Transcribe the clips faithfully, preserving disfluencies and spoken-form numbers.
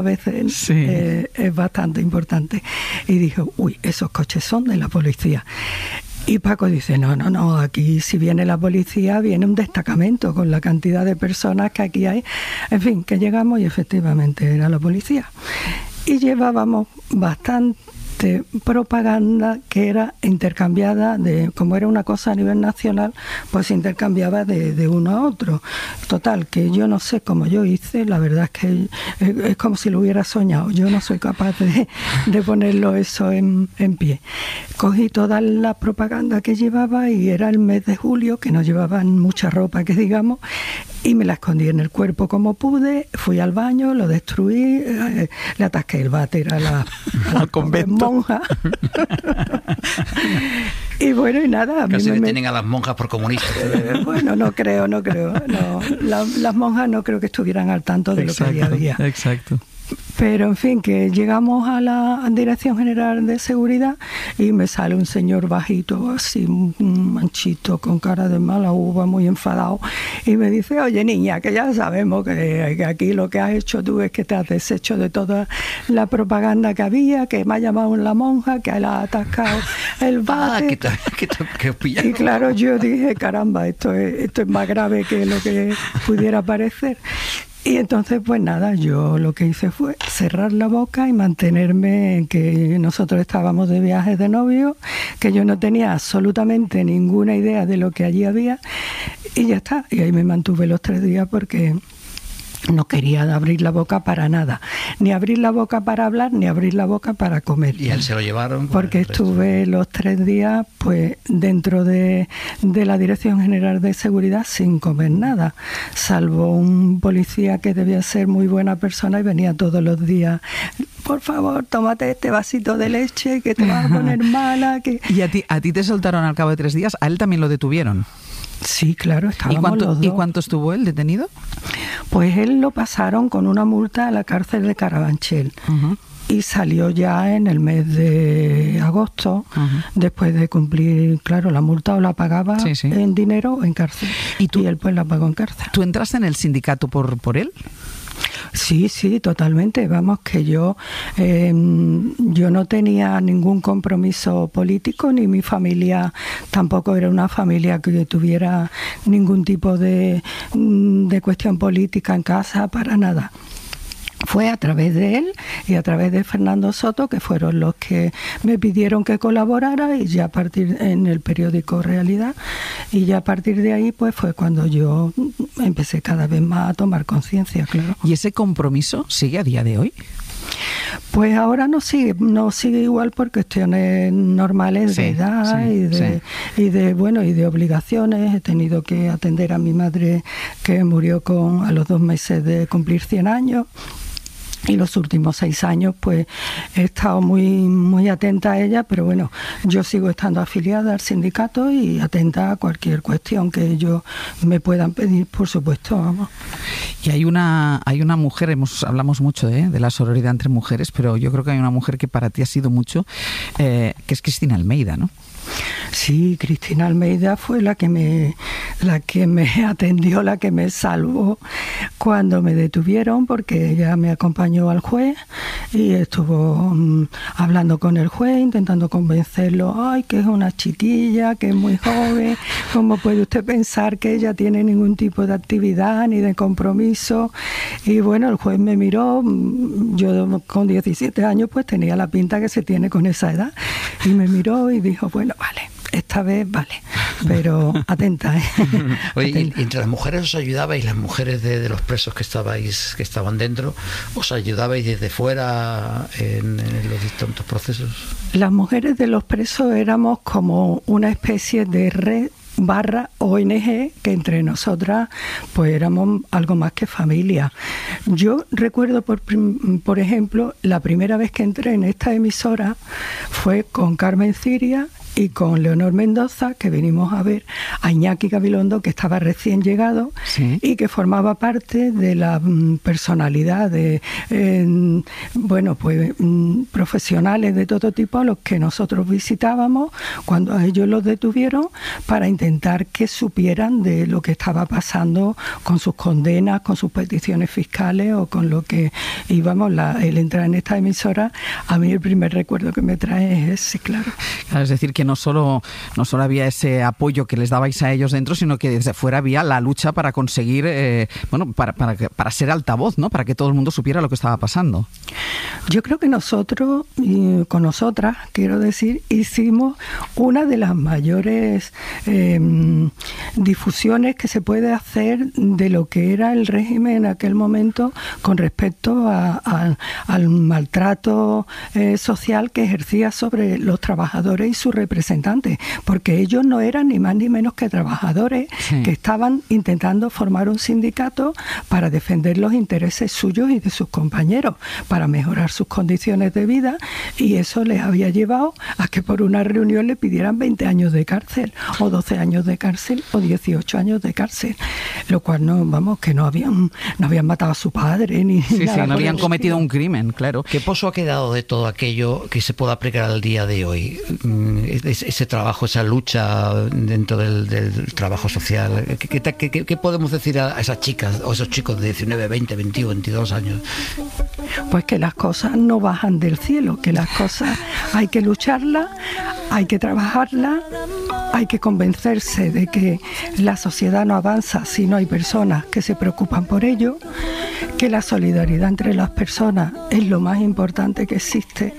a veces sí. eh, es bastante importante. Y dije, uy, esos coches son de la policía. Y Paco dice, no, no, no, aquí si viene la policía, viene un destacamento con la cantidad de personas que aquí hay. En fin, que llegamos y efectivamente era la policía. Y llevábamos bastante propaganda que era intercambiada, de como era una cosa a nivel nacional, pues se intercambiaba de, de uno a otro. Total, que yo no sé cómo yo hice, la verdad es que es, es como si lo hubiera soñado, yo no soy capaz de, de ponerlo eso en, en pie. Cogí toda la propaganda que llevaba y era el mes de julio, que no llevaban mucha ropa, que digamos, y me la escondí en el cuerpo como pude, fui al baño, lo destruí, eh, le atasqué el váter a la, a la monja. Y bueno, y nada. A mí Casi me detienen a las monjas por comunistas. Eh, bueno, no creo, no creo. No, la, las monjas no creo que estuvieran al tanto de exacto, lo que había. Exacto. Pero, en fin, que llegamos a la Dirección General de Seguridad y me sale un señor bajito, así, un manchito, con cara de mala uva, muy enfadado, y me dice, oye, niña, que ya sabemos que, que aquí lo que has hecho tú es que te has deshecho de toda la propaganda que había, que me ha llamado la monja, que la ha atascado el bate. Ah, que te, que te, que pillan. Y claro, yo dije, caramba, esto es, esto es más grave que lo que pudiera parecer. Y entonces, pues nada, yo lo que hice fue cerrar la boca y mantenerme en que nosotros estábamos de viaje de novio, que yo no tenía absolutamente ninguna idea de lo que allí había, y ya está. Y ahí me mantuve los tres días porque no quería abrir la boca para nada, ni abrir la boca para hablar, ni abrir la boca para comer. Y a él se lo llevaron. Porque estuve los tres días pues dentro de, de la Dirección General de Seguridad sin comer nada, salvo un policía que debía ser muy buena persona y venía todos los días, por favor, tómate este vasito de leche que te vas a poner mala. Que... ¿Y a ti, a ti te soltaron al cabo de tres días? ¿A él también lo detuvieron? Sí, claro, estábamos ¿Y cuánto, los dos. ¿Y cuánto estuvo él detenido? Pues él lo pasaron con una multa a la cárcel de Carabanchel. Uh-huh. Y salió ya en el mes de agosto, uh-huh. después de cumplir, claro, la multa o la pagaba sí, sí. en dinero o en cárcel. ¿Y, tú, y él pues la pagó en cárcel. ¿Tú entraste en el sindicato por, por él? Sí, sí, totalmente. Vamos, que yo eh, yo no tenía ningún compromiso político, ni mi familia tampoco era una familia que tuviera ningún tipo de, de cuestión política en casa, para nada. Fue a través de él y a través de Fernando Soto, que fueron los que me pidieron que colaborara, y ya a partir en el periódico Realidad, y ya a partir de ahí pues fue cuando yo empecé cada vez más a tomar conciencia, claro. ¿Y ese compromiso sigue a día de hoy? Pues ahora no sigue, no sigue igual por cuestiones normales sí, de edad sí, y de sí. y de bueno y de obligaciones. He tenido que atender a mi madre, que murió con a los dos meses de cumplir cien años. Y los últimos seis años pues he estado muy muy atenta a ella, pero bueno, yo sigo estando afiliada al sindicato y atenta a cualquier cuestión que ellos me puedan pedir, por supuesto, vamos. Y hay una hay una mujer, hemos hablamos mucho ¿eh? de la sororidad entre mujeres, pero yo creo que hay una mujer que para ti ha sido mucho, eh, que es Cristina Almeida, ¿no? Sí, Cristina Almeida fue la que me la que me atendió, la que me salvó cuando me detuvieron, porque ella me acompañó al juez y estuvo um, hablando con el juez, intentando convencerlo, ay, que es una chiquilla, que es muy joven, ¿cómo puede usted pensar que ella tiene ningún tipo de actividad ni de compromiso? Y bueno, el juez me miró, yo con diecisiete años pues tenía la pinta que se tiene con esa edad, y me miró y dijo, bueno, vale, esta vez vale, pero atenta, ¿eh? Oye, atenta. ¿y entre las mujeres os ayudabais, las mujeres de, de los presos que estabais, que estaban dentro, os ayudabais desde fuera en, en los distintos procesos? Las mujeres de los presos éramos como una especie de red barra O N G, que entre nosotras pues éramos algo más que familia. Yo recuerdo, por, por ejemplo, la primera vez que entré en esta emisora fue con Carmen Ciria y con Leonor Mendoza, que venimos a ver a Iñaki Gabilondo, que estaba recién llegado, sí, y que formaba parte de la mm, personalidad de, eh, bueno, pues mm, profesionales de todo tipo a los que nosotros visitábamos cuando a ellos los detuvieron, para intentar que supieran de lo que estaba pasando con sus condenas, con sus peticiones fiscales o con lo que íbamos. La, el entrar en esta emisora, a mí el primer recuerdo que me trae es ese, claro. Claro, es decir, que no solo, no solo había ese apoyo que les dabais a ellos dentro, sino que desde fuera había la lucha para conseguir, eh, bueno, para, para, para ser altavoz, ¿no? Para que todo el mundo supiera lo que estaba pasando. Yo creo que nosotros, y con nosotras, quiero decir, hicimos una de las mayores eh, difusiones que se puede hacer de lo que era el régimen en aquel momento con respecto a, a, al maltrato eh, social que ejercía sobre los trabajadores y sus representantes, porque ellos no eran ni más ni menos que trabajadores, sí, que estaban intentando formar un sindicato para defender los intereses suyos y de sus compañeros, para mejorar sus condiciones de vida, y eso les había llevado a que por una reunión le pidieran veinte años de cárcel, o doce años de cárcel, o dieciocho años de cárcel, lo cual no, vamos, que no habían, no habían matado a su padre, ni sí, nada. Sí, no habían cometido un crimen, claro. ¿Qué pozo ha quedado de todo aquello que se pueda aplicar al día de hoy? Ese trabajo, esa lucha dentro del, del trabajo social. ¿Qué, qué, qué, qué podemos decir a esas chicas o esos chicos de diecinueve, veinte, veintiuno, veintidós años? Pues que las cosas no bajan del cielo, que las cosas hay que lucharlas, hay que trabajarlas, hay que convencerse de que la sociedad no avanza si no hay personas que se preocupan por ello, que la solidaridad entre las personas es lo más importante que existe,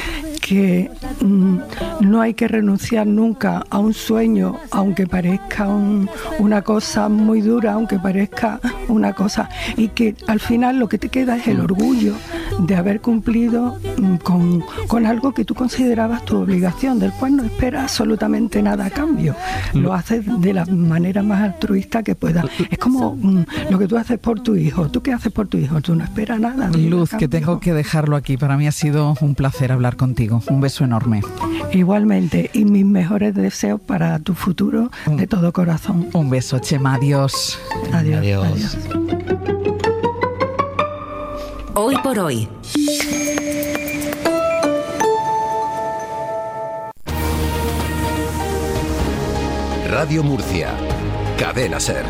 que mm, no hay que renunciar nunca a un sueño, aunque parezca un, una cosa muy dura, aunque parezca una cosa, y que al final lo que te queda es el orgullo de haber cumplido mm, con, con algo que tú considerabas tu obligación, del cual no esperas absolutamente nada a cambio. Lo haces de la manera más altruista que puedas. Es como mm, lo que tú haces por tu hijo. ¿Tú qué haces por tu hijo? Tú no esperas nada. Luz, que tengo que dejarlo aquí. Para mí ha sido un placer hablar contigo. Un beso enorme. Igualmente, y mis mejores deseos para tu futuro de todo corazón. Un beso, Chema. Adiós. Adiós. Adiós. Adiós. Hoy por hoy. Radio Murcia. Cadena Ser.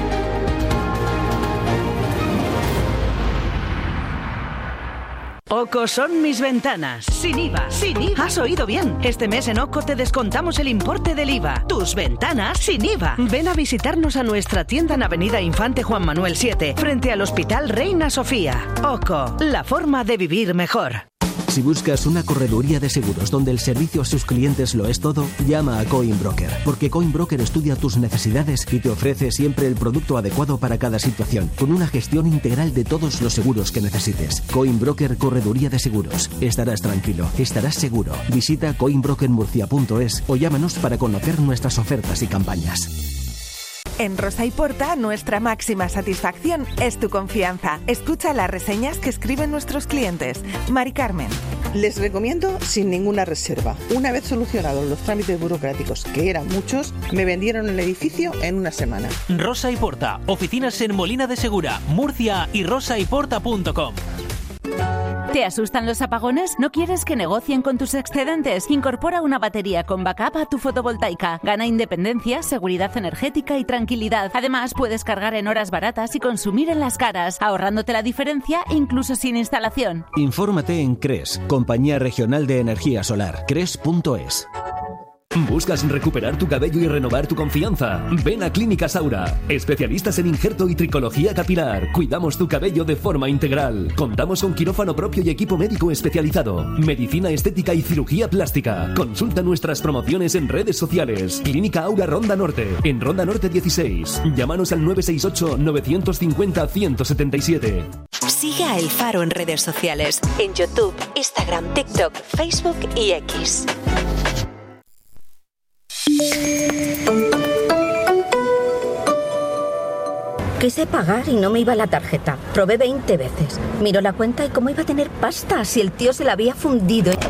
OCO son mis ventanas. Sin I V A. Sin I V A. Has oído bien. Este mes en OCO te descontamos el importe del I V A. Tus ventanas sin I V A. Ven a visitarnos a nuestra tienda en Avenida Infante Juan Manuel siete, frente al Hospital Reina Sofía. OCO, la forma de vivir mejor. Si buscas una correduría de seguros donde el servicio a sus clientes lo es todo, llama a Coinbroker, porque Coinbroker estudia tus necesidades y te ofrece siempre el producto adecuado para cada situación, con una gestión integral de todos los seguros que necesites. Coinbroker Correduría de Seguros. Estarás tranquilo, estarás seguro. Visita coinbroker murcia punto es o llámanos para conocer nuestras ofertas y campañas. En Rosa y Porta, nuestra máxima satisfacción es tu confianza. Escucha las reseñas que escriben nuestros clientes. Mari Carmen. Les recomiendo sin ninguna reserva. Una vez solucionados los trámites burocráticos, que eran muchos, me vendieron el edificio en una semana. Rosa y Porta, oficinas en Molina de Segura, Murcia y rosa y porta punto com. ¿Te asustan los apagones? ¿No quieres que negocien con tus excedentes? Incorpora una batería con backup a tu fotovoltaica. Gana independencia, seguridad energética y tranquilidad. Además, puedes cargar en horas baratas y consumir en las caras, ahorrándote la diferencia incluso sin instalación. Infórmate en CRES, Compañía Regional de Energía Solar, cres punto es. ¿Buscas recuperar tu cabello y renovar tu confianza? Ven a Clínica Saura, especialistas en injerto y tricología capilar. Cuidamos tu cabello de forma integral. Contamos con quirófano propio y equipo médico especializado, medicina estética y cirugía plástica. Consulta nuestras promociones en redes sociales. Clínica Aura Ronda Norte, en Ronda Norte dieciséis. Llámanos al nueve seis ocho, nueve cinco cero, uno siete siete. Sigue a El Faro en redes sociales, en YouTube, Instagram, TikTok, Facebook y X. Quise pagar y no me iba la tarjeta. Probé veinte veces. Miró la cuenta y cómo iba a tener pasta si el tío se la había fundido.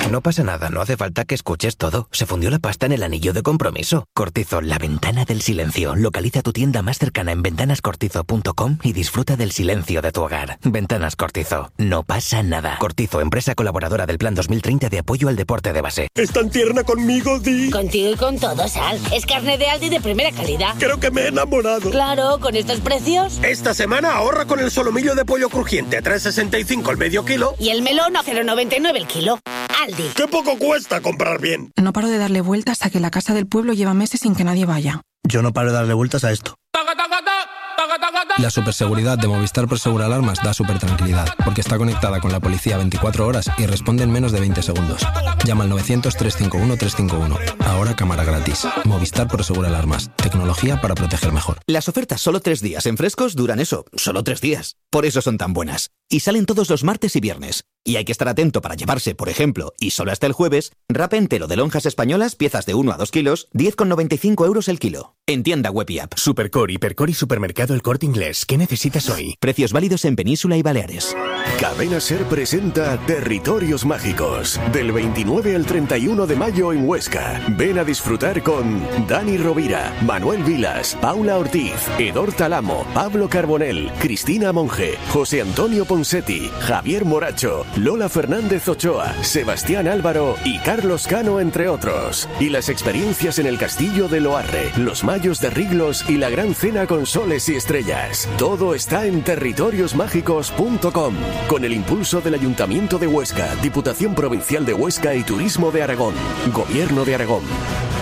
No pasa nada, no hace falta que escuches todo. Se fundió la pasta en el anillo de compromiso. Cortizo, la ventana del silencio. Localiza tu tienda más cercana en ventanas cortizo punto com y disfruta del silencio de tu hogar. Ventanas Cortizo. No pasa nada. Cortizo, empresa colaboradora del Plan dos mil treinta de apoyo al deporte de base. ¿Es tan tierna conmigo, Di? Contigo y con todo, Sal. Es carne de Aldi de primera calidad. Creo que me he enamorado. Claro, con estos precios. Esta semana ahorra con el solomillo de pollo crujiente a tres sesenta y cinco el medio kilo. Y el melón a cero noventa y nueve el kilo. Aldi. ¡Qué poco cuesta comprar bien! No paro de darle vueltas a que la casa del pueblo lleva meses sin que nadie vaya. Yo no paro de darle vueltas a esto. La superseguridad de Movistar Prosegur Alarmas da super tranquilidad, porque está conectada con la policía veinticuatro horas y responde en menos de veinte segundos. Llama al novecientos, trescientos cincuenta y uno, trescientos cincuenta y uno. Ahora cámara gratis. Movistar Prosegur Alarmas. Tecnología para proteger mejor. Las ofertas solo tres días en Frescos duran eso, solo tres días. Por eso son tan buenas. Y salen todos los martes y viernes. Y hay que estar atento para llevarse, por ejemplo, y solo hasta el jueves, rapa entero de lonjas españolas, piezas de uno a dos kilos, diez con noventa y cinco euros el kilo. En tienda web y app. Supercore, Hipercore y Supermercado El Corte Inglés. ¿Qué necesitas hoy? Precios válidos en Península y Baleares. Cadena Ser presenta Territorios Mágicos. Del veintinueve al treinta y uno de mayo en Huesca. Ven a disfrutar con Dani Rovira, Manuel Vilas, Paula Ortiz, Edor Talamo, Pablo Carbonell, Cristina Monge, José Antonio Ponsetti, Javier Moracho, Lola Fernández Ochoa, Sebastián Álvaro y Carlos Cano, entre otros. Y las experiencias en el Castillo de Loarre, los Mayos de Riglos y la Gran Cena con soles y estrellas. Todo está en territorios mágicos punto com, con el impulso del Ayuntamiento de Huesca, Diputación Provincial de Huesca y Turismo de Aragón. Gobierno de Aragón.